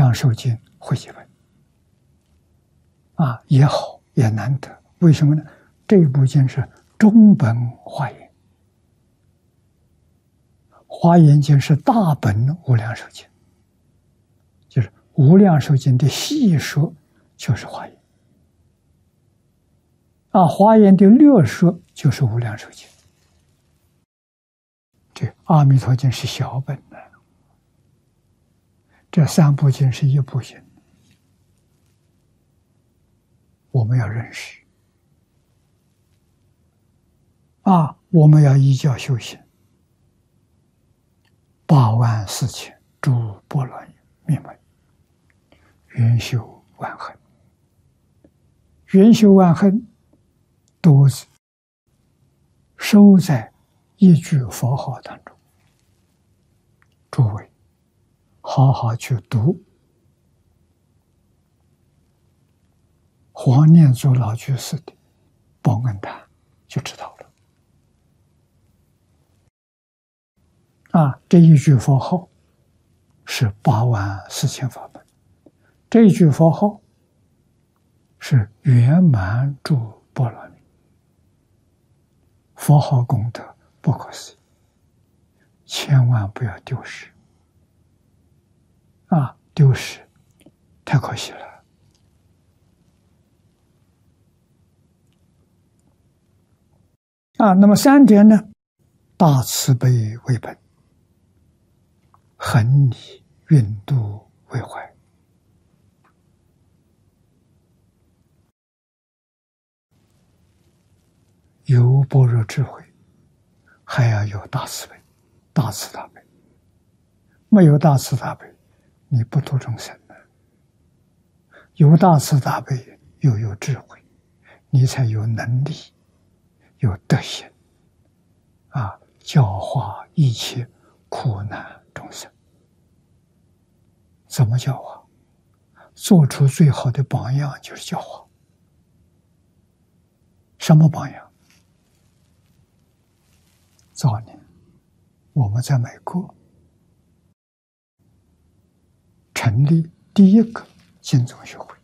量寿经汇集本也好也难得，为什么呢？这部经是中本华严，华严经是大本无量寿经，就是无量寿经的细说就是华严，华严的略说就是无量寿经。这阿弥陀经是小本的，这三部经是一部经，我们要认识我们要依教修行84000诸波罗蜜门，圆修万恒，圆修万恒都收在一句佛号当中。诸位好好去读黄念祖老居士的《报恩谈》就知道了。这一句佛号是84000法门，这一句佛号是圆满诸波罗蜜，佛号功德不可思议，千万不要丢失丢失太可惜了。那么三点呢？大慈悲为本，恒理运度为怀。有般若智慧，还要有大慈悲，大慈大悲。没有大慈大悲，你不度众生的。有大慈大悲，又有智慧，你才有能力，有德行教化一切苦难众生。怎么教化？做出最好的榜样就是教化。什么榜样？早年我们在美国成立第一个经宗学会，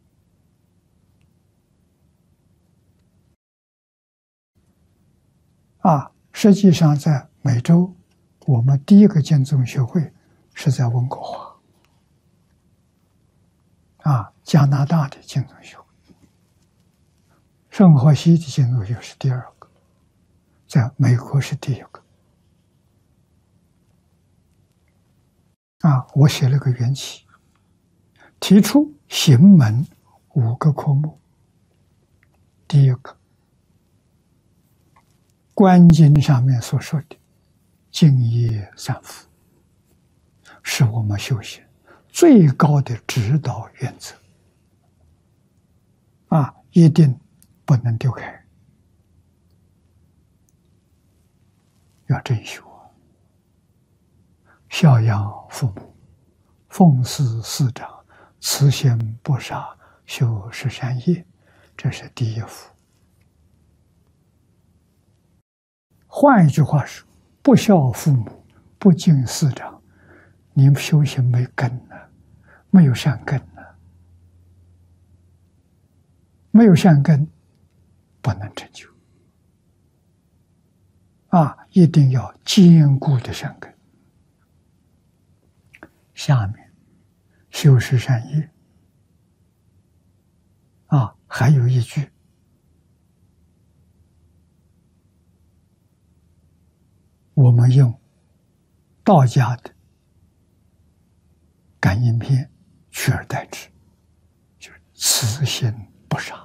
实际上在美洲，我们第一个经宗学会是在温哥华，加拿大的经宗学会，圣荷西的经宗学会是第二个，在美国是第一个。我写了个缘起，提出行门5个科目。第一个，观经上面所说的净业三福，是我们修行最高的指导原则，一定不能丢开，要真修。孝养父母，奉事师长，慈心不杀，修十善业，这是第一福。换一句话说，不孝父母，不敬师长，你们修行没根呢，没有善根呢，没有善根不能成就一定要坚固的善根。下面修十善业还有一句，我们用道家的感应篇取而代之，就是慈心不杀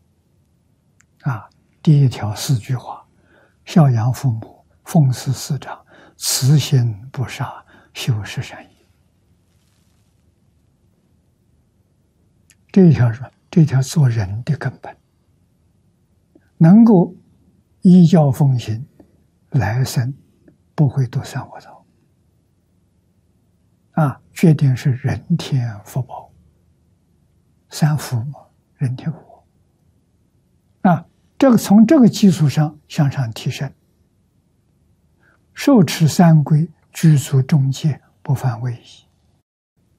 第一条4句话，孝养父母，奉事师长，慈心不杀，修十善业。这条做人的根本，能够依教奉行，来生不会堕三恶道决定是人天福报，三福嘛，人天福报从这个基础上向上提升，受持三规，具足众戒，不犯违仪，